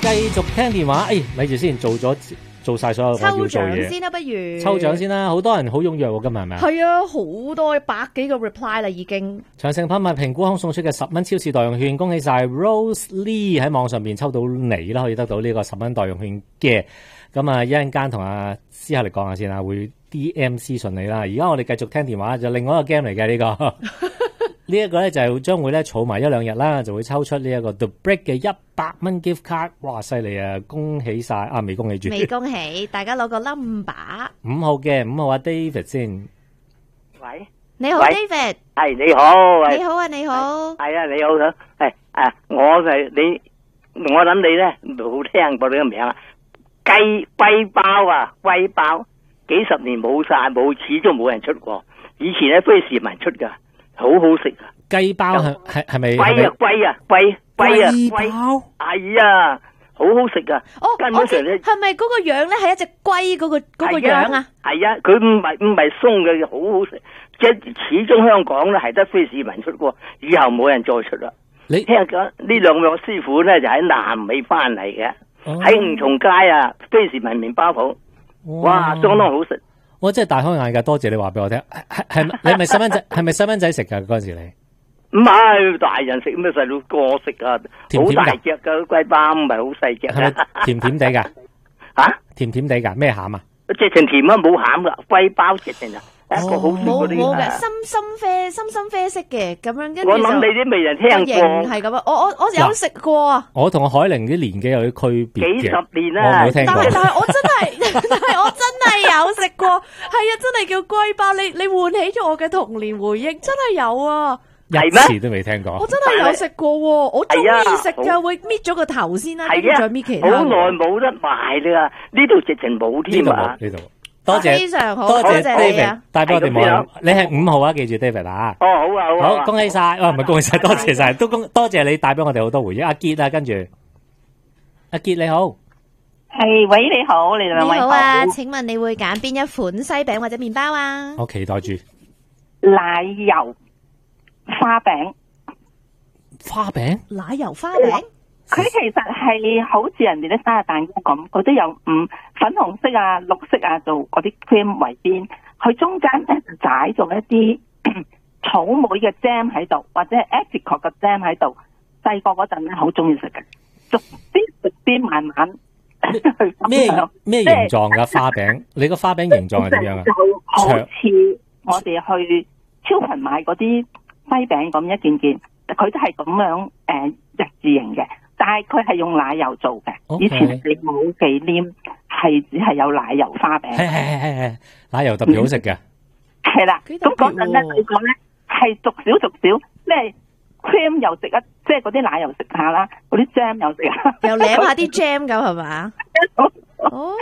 繼續聽電話，咪住先，做晒所有我要做嘢。 抽獎先啦，不如抽獎先啦，好多人好踴躍喎，今日係咪啊？ 係啊，好多100幾個 reply 啦，已經。 長城品物評估空送出嘅10蚊超市代用券，恭喜晒 Rose Lee 喺網上邊抽到你啦，可以得到呢個10蚊代用券嘅。咁啊，一陣間同阿思下嚟講下先啦，會 DM 私信你啦。而家我哋繼續聽電話，就另外一個 game 嚟嘅呢個。呢一個咧就係將會咧儲埋1-2日啦，就會抽出呢一個 The Break 嘅100蚊 gift card。哇，犀利啊！恭喜晒啊，未恭喜住。 未恭喜，大家攞個 number。 5號嘅5號阿 David 先。 喂， 你好 David。 係你好， 你好啊，你好。 係啊，你好啊，係我就係你，我諗你咧冇聽過你個名啊，龜包啊，龜包幾十年冇晒，始終冇人出過。以前咧非市民出噶。好好食啊！ 雞包係咪？ 龜包係啊，好好食噶。 哦，我知係咪嗰個樣咧？係一隻龜嗰個樣啊？係啊， 佢唔係鬆嘅，好好食。即係始終香港咧係得非市民出過，以後冇人再出啦。 你聽講呢兩位師傅咧就喺南美翻嚟嘅，喺吳松街啊，非市民麵包鋪，哇，相當好食。 我真係大開眼界，多謝你話俾我聽。係你係咪細蚊仔？係咪細蚊仔食噶嗰陣時你？唔係大人食咩？細路哥食啊，好大隻噶龜包，唔係好細隻。 係咪甜甜地噶？ 吓？甜甜地噶？咩餡啊？ 直情甜啊，冇餡噶，龜包直情啊，一個好冇嘅，深啡色嘅咁樣。跟住我諗你啲未人聽過。 係咁啊！我有食過啊。 我同海玲啲年紀有啲區別嘅。 幾十年啦， 我冇聽過。 但係我真係有食過，係啊，真係叫龜包。你喚起咗我嘅童年回憶，真係有啊。 一次都未聽過。 我真係有食過，我中意食噶，會搣咗個頭先啦，跟住再搣其他。 好耐冇得賣啦，呢度直情冇添啊！ 呢度多謝， 非常好， 多謝 David 帶俾我哋望。你係5號啊，記住 David 啊。 哦，好啊，好啊。 好，恭喜晒，唔係恭喜晒，多謝晒，多謝你帶俾我哋好多回憶。阿傑啊，跟住阿傑你好， 係喂，你好，你兩位好。 你好啊，請問你會揀邊一款西餅或者麵包啊？ 我期待住奶油花餅。 花餅？ 奶油花餅？ 佢其實係好似人哋啲生日蛋糕咁，佢都有粉紅色啊、綠色啊做嗰啲 cream 圍邊，佢中間咧就擺咗一啲草莓嘅 jam 喺度，或者係 apricot 嘅 jam 喺度。細個嗰陣咧好中意食嘅，逐啲慢慢去咩形狀噶花餅？你個花餅形狀係點樣啊？ 就好似我哋去超群買嗰啲西餅咁一件件，佢都係咁樣日字形嘅。但係佢係用奶油做嘅， Okay. 以前你冇忌廉，係只係有奶油花餅。 係，奶油特別好食嘅。 係啦，咁嗰陣咧，佢講咧係逐少，即係 cream 又食一，即係嗰啲奶油食下啦，嗰啲 jam 又食下， 又舐下啲 jam 咁係嘛？哦，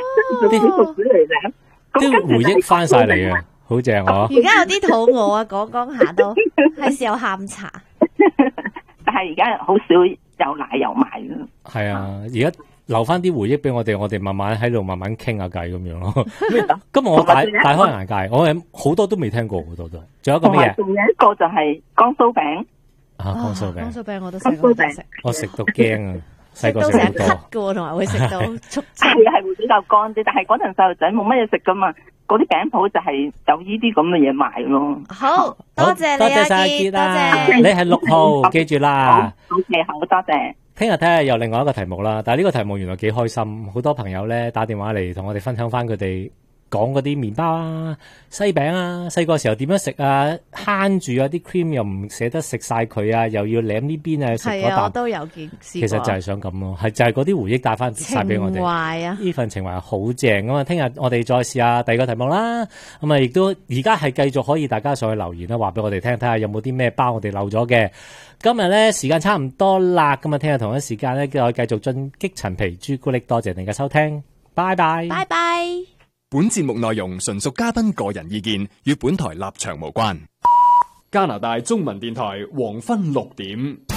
啲回憶翻晒嚟啊，好正啊！ 而家有啲肚餓啊，講下都係時候下午茶。 但係而家好少有奶油賣咯。 係啊，而家留翻啲回憶俾我哋慢慢喺度慢慢傾下偈咁樣咯。今日我大開眼界，我好多都未聽過，好多都。仲有一個咩嘢？ 仲有一個就係江蘇餅。 啊，江蘇餅。 江蘇餅我都食過， 我食到驚啊！細個食到成日食好多。 咳嘅，同埋會食到促係會比較乾啲，但係嗰陣細路仔冇乜嘢食噶嘛。嗰啲餅鋪就係有呢啲咁嘅嘢賣咯。 好多謝你阿傑，多謝你係6號，記住啦。 OK，好多謝。 聽日睇下有另外一個題目啦，但係呢個題目原來幾開心，好多朋友咧打電話嚟同我哋分享翻佢哋講嗰啲麵包啊、西餅啊，細個時候點樣食啊，慳住啊啲 cream 又唔捨得食晒佢啊，又要舐呢邊啊，食嗰啖。 我都有見試過。 其實就係想咁咯，係就係嗰啲回憶帶翻晒俾我哋。 情懷啊！ 呢份情懷好正咁啊！聽日我哋再試下第二個題目啦。咁啊，亦都而家係繼續可以大家上去留言啦，話俾我哋聽，睇下有冇啲咩包我哋漏咗嘅。今日咧時間差唔多啦，咁啊聽日同一時間咧再繼續進擊陳皮朱古力，多謝你嘅收聽，拜拜， 拜拜。 本節目內容純屬嘉賓個人意見，與本台立場無關。加拿大中文電台黃昏6點。